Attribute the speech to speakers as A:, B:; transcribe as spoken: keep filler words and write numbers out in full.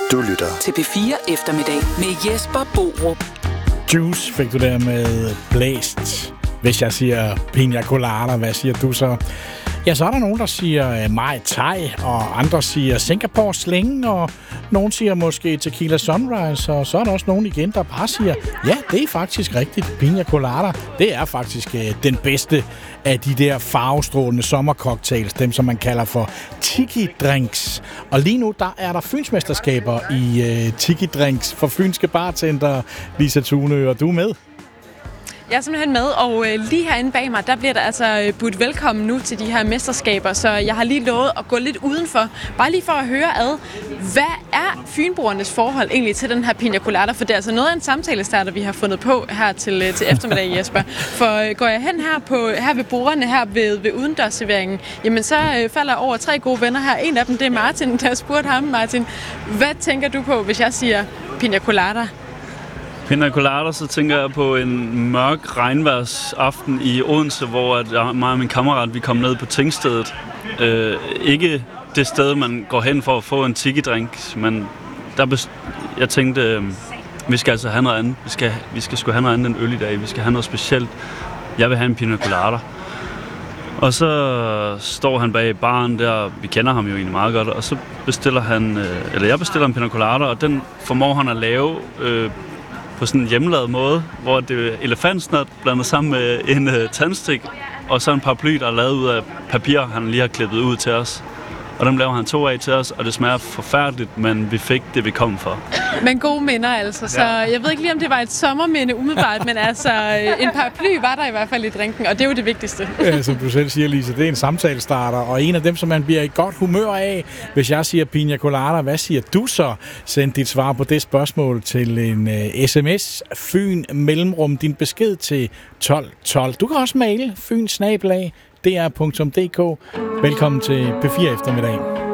A: Du lytter
B: til P fire Eftermiddag med Jesper Borup.
C: Juice fik du der med blæst. Hvis jeg siger pina colada, hvad siger du så? Ja, så er der nogen, der siger Mai Tai, og andre siger Singapore Sling, og nogen siger måske Tequila Sunrise, og så er der også nogen igen, der bare siger, ja, det er faktisk rigtigt. Pina colada, det er faktisk øh, den bedste af de der farvestrålende sommercocktails, dem som man kalder for tiki-drinks. Og lige nu, der er der fynsmesterskaber i øh, tiki-drinks for fynske bartender. Lisa Thunø, og du er med?
D: Jeg er simpelthen med, og øh, lige herinde bag mig, der bliver der altså øh, budt velkommen nu til de her mesterskaber, så jeg har lige lovet at gå lidt udenfor, bare lige for at høre ad, hvad er fynboernes forhold egentlig til den her pina colada, for det er altså noget af en samtalestarter, vi har fundet på her til, øh, til eftermiddag, Jesper. For øh, går jeg hen her, på, her ved bordene, her ved, ved udendørsserveringen, jamen så øh, falder jeg over tre gode venner her. En af dem, det er Martin, der spurgte ham, Martin, hvad tænker du på, hvis jeg siger pina colada?
E: Pina colada, så tænker jeg på en mørk regnværsaften i Odense, hvor at jeg, mig og min kammerat, vi kom ned på Tingstedet. Øh, ikke det sted, man går hen for at få en tiki-drink, men der best- jeg tænkte, øh, vi skal altså have noget andet. Vi skal, vi skal sgu have noget andet end øl i dag. Vi skal have noget specielt. Jeg vil have en pina colada. Og så står han bag baren der, vi kender ham jo egentlig meget godt, og så bestiller han, øh, eller jeg bestiller en pina colada, og den formår han at lave øh, på sådan en hjemmelavet måde, hvor det er elefantsnat blandet sammen med en uh, tandstik, og så en paraply, der er lavet ud af papir, han lige har klippet ud til os. Og dem laver han to af til os, og det smager forfærdeligt, men vi fik det, vi kom for.
D: Men gode minder altså, så ja. Jeg ved ikke lige, om det var et sommerminde umiddelbart, men altså en paraply var der i hvert fald i drinken, og det er jo det vigtigste.
C: Ja, som du selv siger, Lisa, det er en samtalestarter, og en af dem, som man bliver i godt humør af. Hvis jeg siger pina colada, hvad siger du så? Send dit svar på det spørgsmål til en uh, sms. Fyn mellemrum din besked til tolv tolv. Du kan også maile fyn snabel-a d r punktum d k. Velkommen til P fire Eftermiddag.